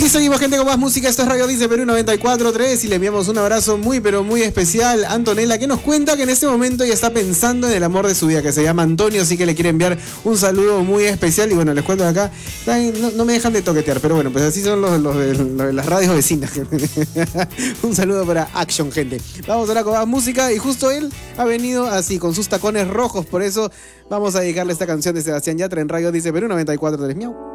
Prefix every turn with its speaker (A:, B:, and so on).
A: seguimos, gente, con más música. Esto es Radio Dice Perú 94.3 y le enviamos un abrazo muy, pero muy especial a Antonella, que nos cuenta que en este momento ya está pensando en el amor de su vida, que se llama Antonio, así que le quiere enviar un saludo muy especial. Y bueno, les cuento de acá, no me dejan de toquetear, pero bueno, pues así son los de las radios vecinas. Un saludo para Action, gente. Vamos ahora con más música y justo él ha venido así, con sus tacones rojos, por eso vamos a dedicarle esta canción de Sebastián Yatra en Radio Dice Perú 94.3. Miau.